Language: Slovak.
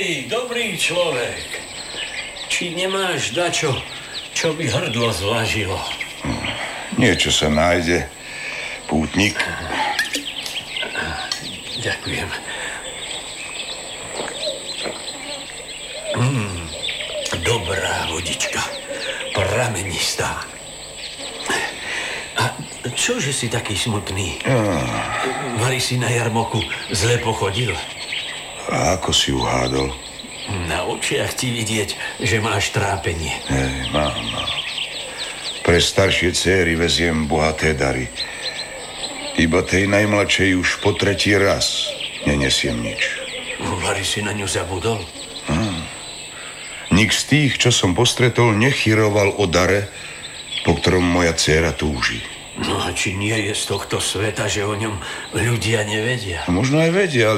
Hej, dobrý človek. Či nemáš dačo, čo by hrdlo zvážilo? Niečo sa nájde, pútnik. Ďakujem. Dobrá vodička, pramenistá. A čože si taký smutný? Vari si na jarmoku zle pochodil? A ako si uhádol? Na očiach ti vidieť, že máš trápenie. Mám. Pre staršie céry veziem bohaté dary. Iba tej najmladšej už po tretí raz nenesiem nič. Vari si na ňu zabudol? Nik z tých, čo som postretol, nechyroval o dare, po ktorom moja dcéra túži. No a či nie je z tohto sveta, že o ňom ľudia nevedia? Možno aj vedia,